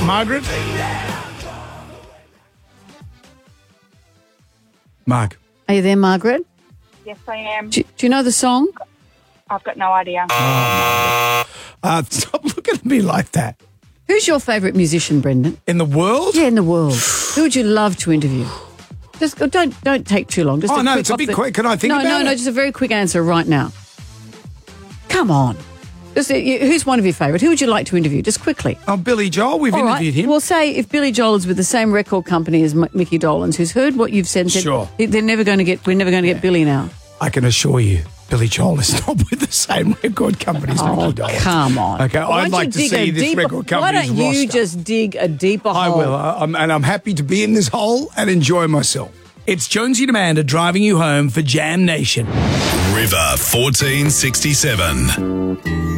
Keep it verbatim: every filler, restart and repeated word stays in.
Margaret? Mark. Are you there, Margaret? Yes, I am. Do, do you know the song? I've got no idea. Uh, stop looking at me like that. Who's your favourite musician, Brendan? In the world? Yeah, in the world. Who would you love to interview? Just don't don't take too long. Just Oh, a no, quick it's a off big the- quick. Can I think no, about no, it? No, just a very quick answer right now. Come on. Just, uh, you- who's one of your favourite? Who would you like to interview? Just quickly. Oh, Billy Joel. We've All right. interviewed him. Well, say if Billy Joel is with the same record company as M- Mickey Dolenz, who's heard what you've said, and said, Sure. they're never going to get. We're never going to get Billy now. I can assure you, Billy Joel is not with the same record company as Oh, Mickey Dolenz. come on. Okay, Why I'd don't like you to dig see a this deeper- record company's Why don't you roster. just dig a deeper I hole? will, I- I'm, and I'm happy to be in this hole and enjoy myself. It's Jonesy and Amanda driving you home for Jam Nation. River fourteen sixty-seven.